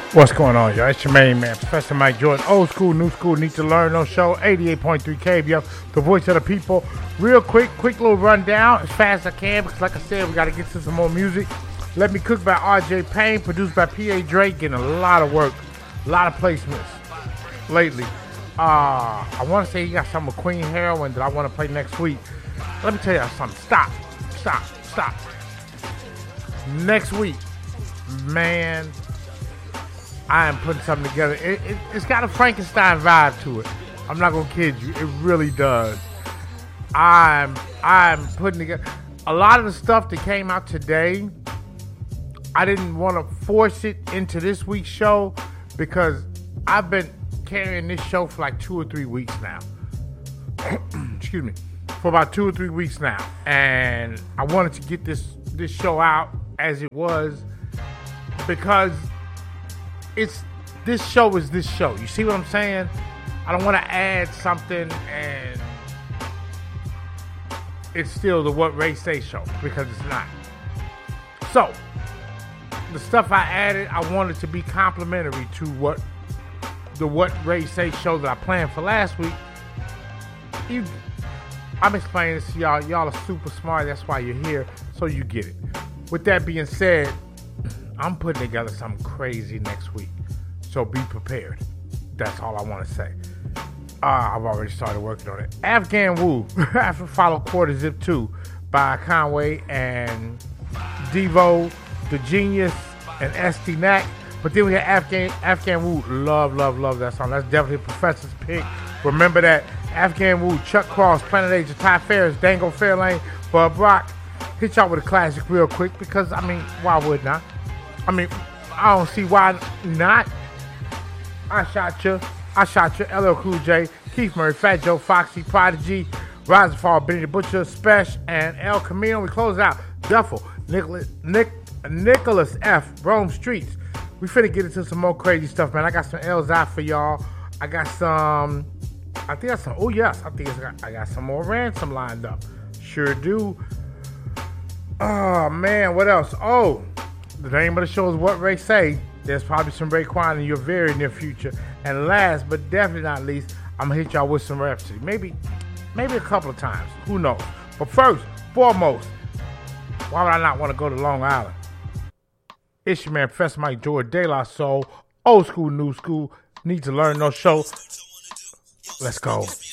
What's going on, y'all? It's your main man, Professor Mike Jordan. Old school, new school, need to learn. No show, 88.3 KBF, the voice of the people. Real quick little rundown as fast as I can because, like I said, we got to get to some more music. Let Me Cook by R.J. Payne, produced by P.A. Drake, getting a lot of work, a lot of placements lately. I want to say he got some with Queen Heroin that I want to play next week. Let me tell y'all something. Stop. Next week, man, I am putting something together. It's got a Frankenstein vibe to it. I'm not gonna kid you. It really does. I'm putting together a lot of the stuff that came out today. I didn't want to force it into this week's show because I've been carrying this show for like 2 or 3 weeks now. Excuse me. For about 2 or 3 weeks now. And I wanted to get this show out as it was because this show is this show. You see what I'm saying? I don't want to add something and it's still the What Ray Say show because it's not. So, the stuff I added, I wanted to be complimentary to What Ray Say show that I planned for last week. I'm explaining this to y'all. Y'all are super smart. That's why you're here, so you get it. With that being said, I'm putting together something crazy next week, so be prepared. That's all I want to say. I've already started working on it. Afghan Wu, after follow Quarter Zip 2 by Conway and Devo, The Genius, and SD Knack. But then we have Afghan Wu. Love that song. That's definitely a Professor's pick. Remember that. Afghan Wu, Chuck Cross, Planet Asia, Ty Ferris, Dango Fairlane, Bub Rock. Hit y'all with a classic real quick because, why would not? I don't see why not. I shot you. LL Cool J, Keith Murray, Fat Joe, Foxy, Prodigy, Rise and Fall, Benny the Butcher, Spesh, and El Camino. We close out Duffel, Nicholas F, Rome Streets. We finna get into some more crazy stuff, man. I got some L's out for y'all. I got some more Ransom lined up. Sure do. Oh, man, what else? Oh, the name of the show is What Ray Say. There's probably some Raekwon in your very near future. And last, but definitely not least, I'm going to hit y'all with some Rhapsody. Maybe a couple of times. Who knows? But first, foremost, why would I not want to go to Long Island? It's your man, Professor Mike Jordan, De La Soul, old school, new school, need to learn no show. Let's go.